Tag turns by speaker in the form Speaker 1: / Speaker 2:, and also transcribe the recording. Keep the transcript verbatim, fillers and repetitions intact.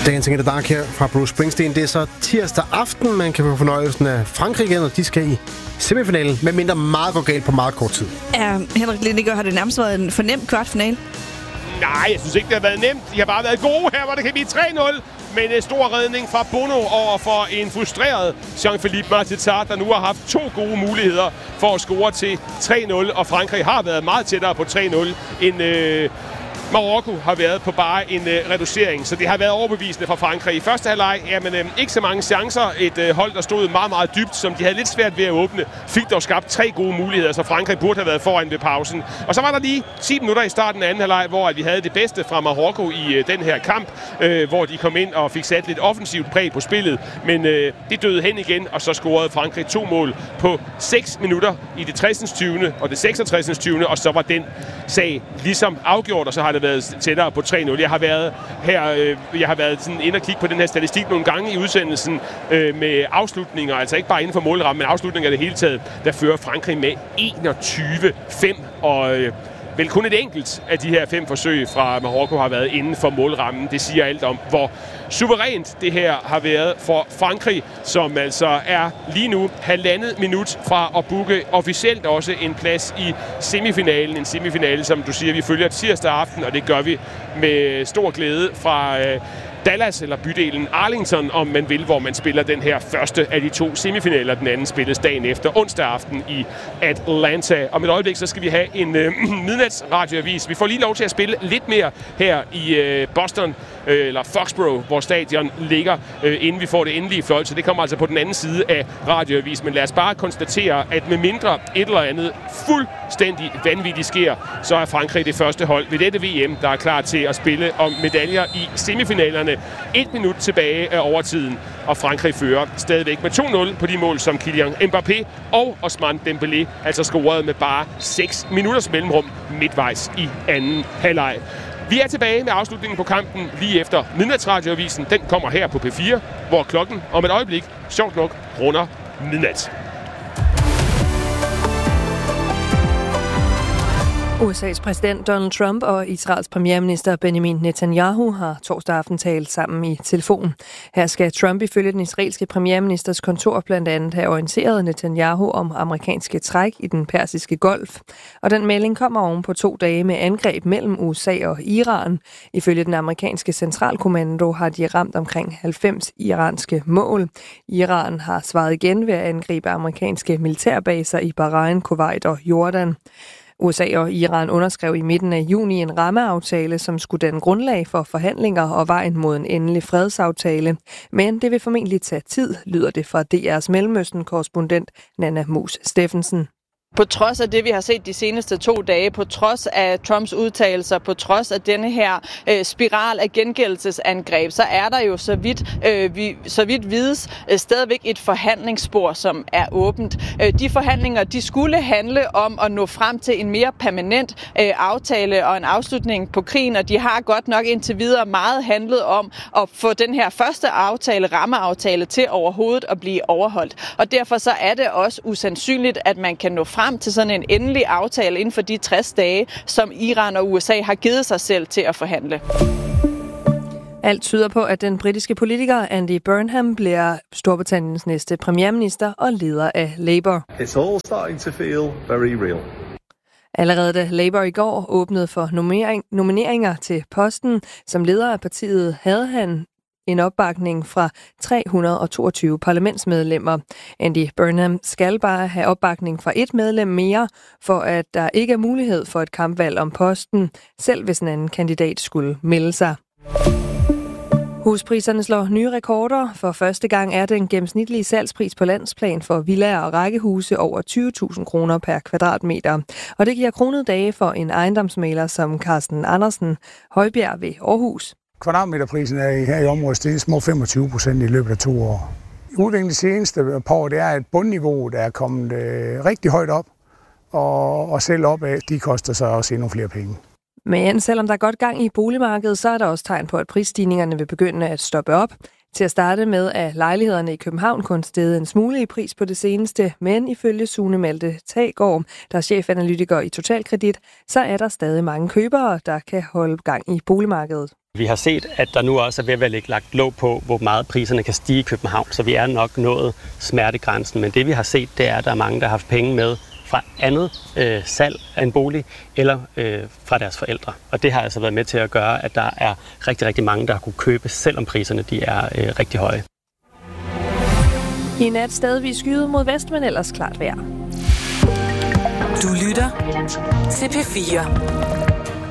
Speaker 1: Dancing in the Dark her fra Bruce Springsteen. Det er så tirsdag aften, man kan få fornøjelsen af Frankrig igen, og de skal i semifinalen, med mindre meget går galt på meget kort tid.
Speaker 2: Ja, Henrik Lindiger, har det nærmest været en fornemt kvartfinale?
Speaker 3: Nej, jeg synes ikke, det har været nemt. De har bare været gode her, hvor det kan blive tre nul. Men en stor redning fra Bono over for en frustreret Jean-Philippe Martins, der nu har haft to gode muligheder for at score til tre nul. Og Frankrig har været meget tættere på tre nul end øh, Marokko har været på bare en øh, reducering. Så det har været overbevisende for Frankrig. I første halvleg, jamen øh, ikke så mange chancer. Et øh, hold, der stod meget, meget dybt, som de havde lidt svært ved at åbne, fik dog skabt tre gode muligheder, så Frankrig burde have været foran ved pausen. Og så var der lige ti minutter i starten af anden halvleg, hvor vi havde det bedste fra Marokko i øh, den her kamp, øh, hvor de kom ind og fik sat lidt offensivt præg på spillet. Men øh, det døde hen igen, og så scorede Frankrig to mål på seks minutter i det tres tyvende og det seksogtres tyvende og så var den sag ligesom afgjort, og så har det været tættere på tre nul. Jeg har været her, øh, jeg har været sådan inde og kigge på den her statistik nogle gange i udsendelsen øh, med afslutninger, altså ikke bare inden for målrammen, men afslutninger af det hele taget, der fører Frankrig med enogtyve fem, og øh, vel kun et enkelt af de her fem forsøg fra Marokko har været inden for målrammen. Det siger alt om, hvor suverænt det her har været for Frankrig, som altså er lige nu halvandet minut fra at booke officielt også en plads i semifinalen. En semifinale, som du siger, vi følger tirsdag aften, og det gør vi med stor glæde fra øh, Dallas, eller bydelen Arlington, om man vil, hvor man spiller den her første af de to semifinaler. Den anden spilles dagen efter, onsdag aften i Atlanta. Om et øjeblik, så skal vi have en øh, midnatsradioavis. Vi får lige lov til at spille lidt mere her i øh, Boston, øh, eller Foxborough, hvor stadion ligger, øh, inden vi får det endelige fløjt. Så det kommer altså på den anden side af radioavis. Men lad os bare konstatere, at med mindre et eller andet fuldstændig vanvittigt sker, så er Frankrig det første hold ved dette V M, der er klar til at spille om medaljer i semifinalerne. Et minut tilbage af overtiden, og Frankrig fører stadigvæk med to nul på de mål, som Kylian Mbappé og Ousmane Dembélé altså scorede med bare seks minutters mellemrum midtvejs i anden halvleg. Vi er tilbage med afslutningen på kampen lige efter midnatsradioavisen. Den kommer her på P fire, hvor klokken om et øjeblik, sjovt nok, runder midnat.
Speaker 4: U S A's præsident Donald Trump og Israels premierminister Benjamin Netanyahu har torsdag aften talt sammen i telefon. Her skal Trump ifølge den israelske premierministers kontor blandt andet have orienteret Netanyahu om amerikanske træk i den persiske golf. Og den melding kommer oven på to dage med angreb mellem U S A og Iran. Ifølge den amerikanske centralkommando har de ramt omkring halvfems iranske mål. Iran har svaret igen ved at angribe amerikanske militærbaser i Bahrain, Kuwait og Jordan. U S A og Iran underskrev i midten af juni en rammeaftale, som skulle danne grundlag for forhandlinger og vejen mod en endelig fredsaftale. Men det vil formentlig tage tid, lyder det fra D R's Mellemøsten-korrespondent Nana Mus Steffensen.
Speaker 5: På trods af det, vi har set de seneste to dage, på trods af Trumps udtalelser, på trods af denne her øh, spiral af gengældelsesangreb, så er der jo så vidt, øh, vi, så vidt vides øh, stadigvæk et forhandlingsspor, som er åbent. Øh, de forhandlinger, de skulle handle om at nå frem til en mere permanent øh, aftale og en afslutning på krigen, og de har godt nok indtil videre meget handlet om at få den her første aftale, rammeaftale, til overhovedet at blive overholdt. Og derfor så er det også usandsynligt, at man kan nå frem til sådan en endelig aftale inden for de tres dage, som Iran og U S A har givet sig selv til at forhandle.
Speaker 4: Alt tyder på, at den britiske politiker Andy Burnham bliver Storbritanniens næste premierminister og leder af Labour.
Speaker 6: It's all starting to feel very real.
Speaker 4: Allerede da Labour i går åbnede for nominering, nomineringer til posten som leder af partiet, havde han en opbakning fra tre hundrede og toogtyve parlamentsmedlemmer. Andy Burnham skal bare have opbakning fra et medlem mere, for at der ikke er mulighed for et kampvalg om posten, selv hvis en anden kandidat skulle melde sig. Huspriserne slår nye rekorder. For første gang er den gennemsnitlige salgspris på landsplan for villaer og rækkehuse over tyve tusind kroner per kvadratmeter. Og det giver kronede dage for en ejendomsmægler som Carsten Andersen Højbjerg ved Aarhus.
Speaker 7: Kvadratmeterprisen er her i området steget små femogtyve procent i løbet af to år. Udviklingen de seneste par år, det er, at bundniveauet er kommet øh, rigtig højt op, og, og selv opad, de koster så også endnu flere penge.
Speaker 4: Men selvom der er godt gang i boligmarkedet, så er der også tegn på, at prisstigningerne vil begynde at stoppe op. Til at starte med er lejlighederne i København kun steget en smule i pris på det seneste, men ifølge Sune Malte Taggaard, der er chefanalytiker i Totalkredit, så er der stadig mange købere, der kan holde gang i boligmarkedet.
Speaker 8: Vi har set, at der nu også er ved at være lagt låg på, hvor meget priserne kan stige i København, så vi er nok nået smertegrænsen. Men det vi har set, det er, at der er mange, der har haft penge med fra andet øh, salg af en bolig eller øh, fra deres forældre. Og det har altså været med til at gøre, at der er rigtig, rigtig mange, der har kunne købe, selvom priserne de er øh, rigtig høje.
Speaker 4: I nat stadigvis skyet mod vest, men ellers klart vejr.
Speaker 9: Du lytter til P fire.